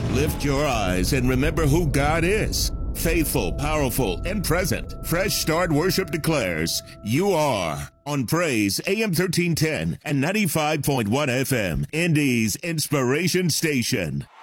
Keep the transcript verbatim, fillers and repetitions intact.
Lift your eyes and remember who God is. Faithful, powerful, and present. Fresh Start Worship declares, you are on Praise A M thirteen ten and ninety-five point one F M, Indy's Inspiration Station.